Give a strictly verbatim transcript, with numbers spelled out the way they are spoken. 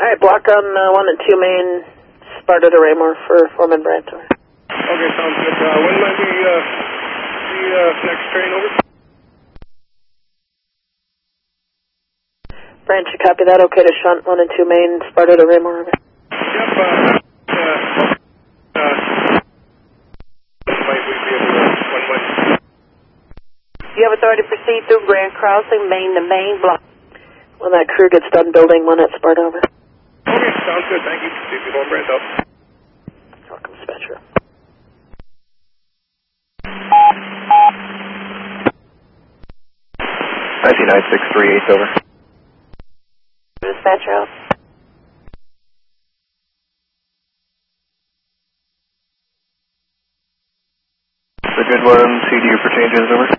Alright, block on uh, one and two main, Sparta to Raymore for Foreman Brandt. Okay, sounds good. Uh, when might we uh, see uh, next train over? Brandt, you copy that? Okay to shunt one and two main, Sparta to Raymore. Yep, uh, uh, uh, might we be able to, when might... You have authority to proceed through Grand Crossing, main to main, block. When that crew gets done building one at Sparta, over. Okay, sounds good. Thank you. C C one Brandt up. Welcome, dispatcher. I C nine six three eight, over. Dispatcher out. The good one, C D U for changes, over.